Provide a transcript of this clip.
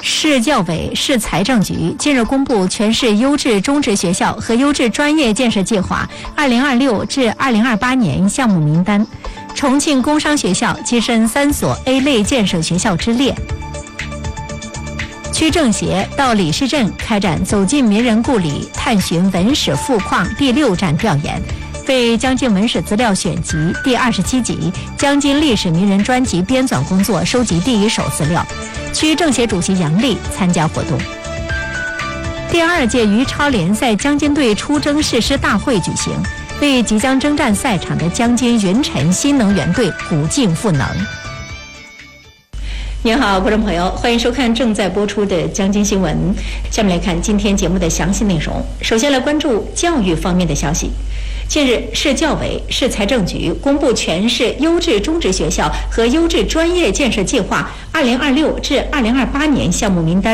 市教委、市财政局近日公布全市优质中职学校和优质专业建设计划2026至2028年项目名单，重庆工商学校跻身3所 A 类建设学校之列。区政协到李市镇开展走进名人故里，探寻文史富矿第6站调研，为江津文史资料选集第27集江津历史名人专辑编纂工作收集第1手资料。区政协主席杨丽参加活动。第2届于超联赛江津队出征誓师大会举行，为即将征战赛场的江津云晨新能源队鼓劲赋能。您好，观众朋友，欢迎收看正在播出的江津新闻。下面来看今天节目的详细内容。首先来关注教育方面的消息。近日，市教委、市财政局公布全市优质中职学校和优质专业建设计划2026至2028年项目名单。